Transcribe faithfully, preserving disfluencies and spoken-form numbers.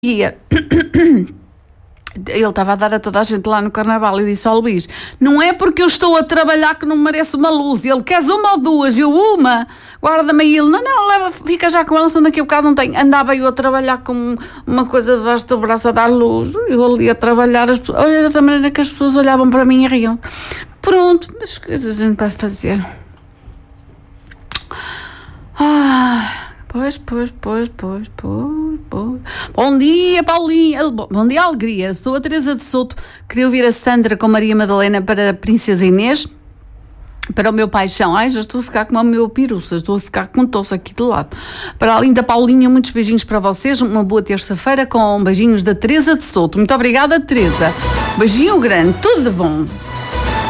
Ele estava a dar a toda a gente lá no carnaval e disse ao Luís: não é porque eu estou a trabalhar que não mereço uma luz. E ele: queres uma ou duas? Eu: uma, guarda-me aí. Ele: não, não, leva, fica já com ela, senão daqui a bocado não tem. Andava eu a trabalhar com uma coisa debaixo do braço a dar luz. Eu ali a trabalhar, as pessoas, olha da maneira que as pessoas olhavam para mim e riam. Pronto, mas o que a gente vai fazer? Ah... Pois, pois, pois, pois, pois, pois. Bom dia, Paulinha. Bom dia, Alegria. Sou a Teresa de Souto. Queria ouvir a Sandra com Maria Madalena para a Princesa Inês. Para o meu paixão. Ai, já estou a ficar com o meu piruça. Estou a ficar com tosse aqui do lado. Para a linda Paulinha, muitos beijinhos para vocês. Uma boa terça-feira com beijinhos da Teresa de Souto. Muito obrigada, Teresa. Beijinho grande. Tudo de bom.